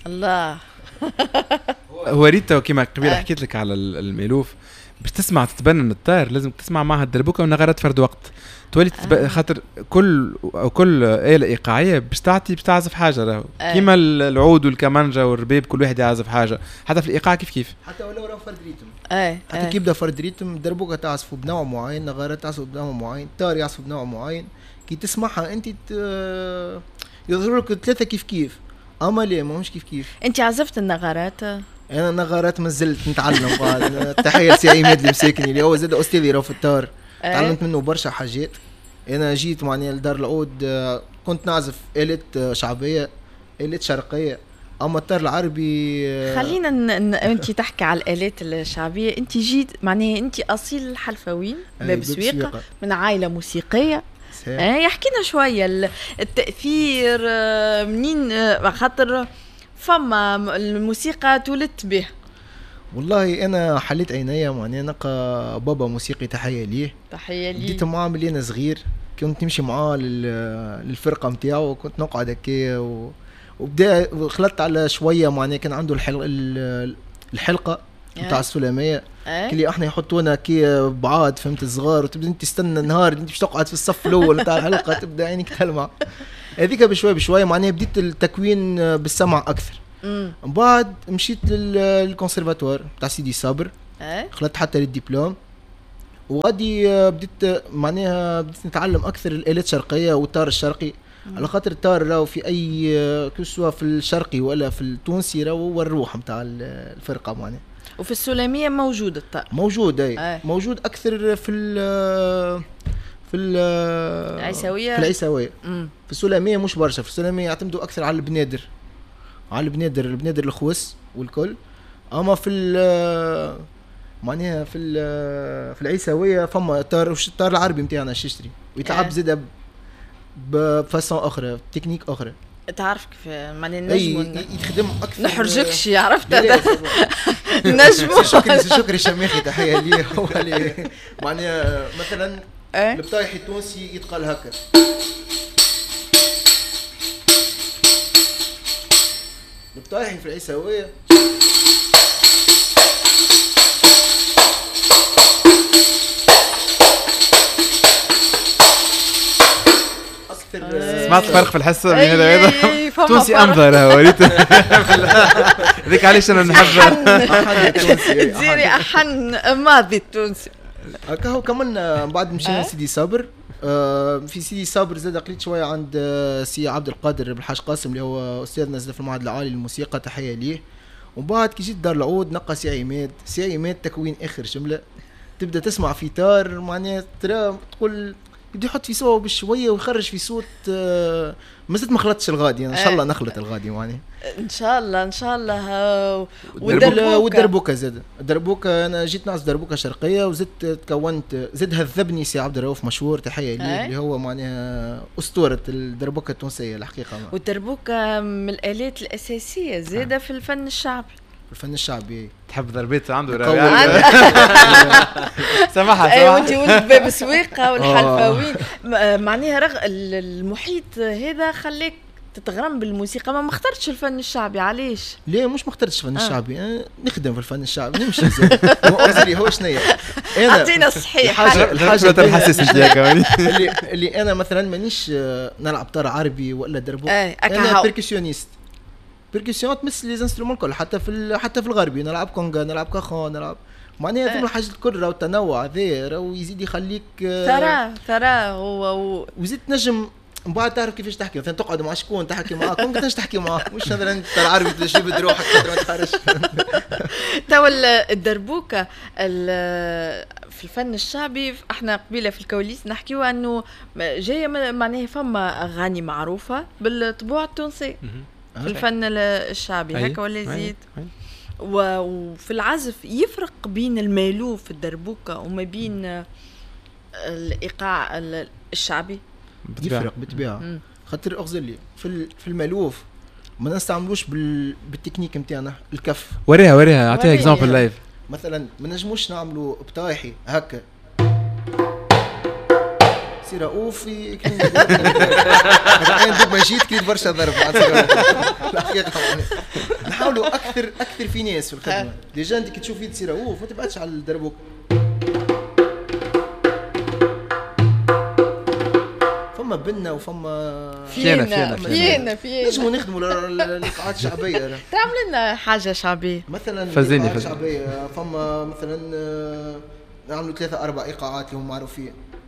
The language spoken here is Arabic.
الله. هو ريتا كيما قبل حكيت لك على الميلوف، باش تسمع تتبنن الطير لازم تسمع معها الدربوكه ونغرات فرد وقت تولي خاطر كل آلة إيقاعية باش تعزف حاجة راهو كيما العود والكمانجا والربيب كل واحد يعزف حاجة، حتى في الإيقاع كيف حتى ولو راه فرد ريتم حتى كي يبدا فرد ريتم دربوكة تعزفوا بنوع معين، نغارات تعزفوا بنوع معين، طار يعزفوا بنوع معين، كي تسمعها انت يظهر لك ثلاثة كيف اما ليه ماهمش كيف. انت عزفت النغارات؟ انا النغارات ما زلت نتعلم بعد. تحية لسي عماد المساكني اللي هو زاد استاذي راه في الطار، تعلمت منه برشا حاجات. انا جيت معني لدار العود كنت نعزف آلة شعبية آلة شرقية، اما الطار العربي خلينا انت تحكي على الآلات الشعبية. انت جيت معناها انت اصيل الحلفاوين باب سويقة من عائلة موسيقية. يحكينا شوية التأثير منين، خاطر فما الموسيقى تولدت به. والله انا حليت عينيا معني نلقى بابا موسيقي، تحية ليه بديت معاه ملي انا صغير، كنت نمشي معاه للفرقة متاعه وكنت نقعد هكا وبدا خلطت على شوية معني كان عنده الحلقة نتاع السلامية كلي احنا يحطونا كي بعاد فهمت الصغار، وتبدا انت تستنى النهار انت باش تقعد في الصف الاول نتاع الحلقة تبدا عينك تلمع. هذيك بشوي معناها بديت التكوين بالسمع اكثر. من بعد مشيت للكونسيرفاتوار تاع سيدي صابر، خلطت حتى للدبلوم، وغادي بديت نتعلم اكثر الآلات الشرقية والطار الشرقي، على خاطر الطار راهو في اي كسوة في الشرقي ولا في التونسي راهو هو الروح نتاع الفرقة معناها. وفي السلامية موجود الطار؟ موجود موجود اكثر في العيساوية. في العيساوية. في السلامية مش برشا، في السلامية يعتمدوا اكثر على البنادر، البنادر الخوس والكل. اما في معناها في العيساوية فما الطار العربي نتاعنا الششتري ويتعب زاد بفاسون اخرى، تكنيك اخرى. تعرف كيف معناها نجمو يخدم اكثر. نحرجكش عرفت نجمو. شكري شماخي تحية ليه. هو اللي معناها مثلا البطايحي التونسي يتقال هكا، البطايحي في العيساوية سمعت فرق في الحس بين هذا تونسي انظر وريت ذيك علاش انا نحب زيري احن ماضي التونسي هكا. كمان بعد مشينا سيدي صابر. في سيدي صابر زاد قليت شويه عند سي عبد القادر بالحاج قاسم اللي هو استاذنا في المعهد العالي للموسيقى، تحيه ليه. وبعد كي جيت دار العود نقى سي عماد تكوين اخر جمله، تبدا تسمع في تار معناها ترى تقول بدي يحط في صوت بشويه ويخرج في صوت مازلت ما خلطتش الغادي. ان شاء الله نخلط الغادي يعني ان شاء الله. والدربوكه زاد الدربوكه انا جيت نعزف دربوكه شرقيه وزدت تكونت زاد هذبني سي عبد الرؤوف مشهور، تحيه ليه اللي هو معناها اسطوره الدربوكه التونسيه الحقيقه. والدربوكه من الالات الاساسيه زاده في الفن الشعبي. الفن الشعبي تحب ضربيت عنده سماحة وانت ولد باب سويقة والحلفاوين معناها المحيط هذا خليك تتغرم بالموسيقى. ما اخترتش الفن الشعبي علاش؟ ليه مش اخترتش الفن الشعبي؟ نخدم في الفن الشعبي نمشي زين. هو شنيا انا اعطينا الصحيح الحاجه الحساس اللي انا مثلا مانيش نلعب طار عربي ولا دربوك. انا بيركسيونيست بيركسيون تمثل لي انسترومون الكل، حتى في الغربي نلعب كونغا نلعب كاخون نلعب معناها ثم الحاجات الكل راهو التنوع ذا راهو يزيد يخليك ترى هو وزيد تنجم من بعد تعرف كيفاش تحكي. مثلا تقعد مع شكون تحكي معاه ممكن تنجم تحكي معاه، مش مثلا انت العربي تجيب روحك ما تخرج. تو الدربوكه في الفن الشعبي احنا قبيله في الكواليس نحكيو انه جايه معناها فما اغاني معروفه بالطبوع التونسي في الفن الشعبي هكا ولا يزيد. وفي العزف يفرق بين الميلوف في الدربوكة وما بين الإيقاع الشعبي؟ يفرق بالطبيعة. خاطر أغزلي في الميلوف ما نستعملوش بالتكنيك متاعنا الكف. وريها اعطيها اكزامبل لايف. مثلا ما نجموش نعملوا بطايحي هكا سي رؤوف انا دوب ما جيت كريت برشا ضرب مع سي رؤوف الحقيقه نحاولوا اكثر في ناس في الخدمه ديجا انت كي تشوف يد سي رؤوف ما تبعدش على الدربوك فما بنا وفما فينا نجموا نخدموا القاعات الشعبيه تعمل لنا حاجه شعبيه مثلا فزيني شعبيه فما مثلا نعملوا 3-4 ايقاعات اللي هم معروفين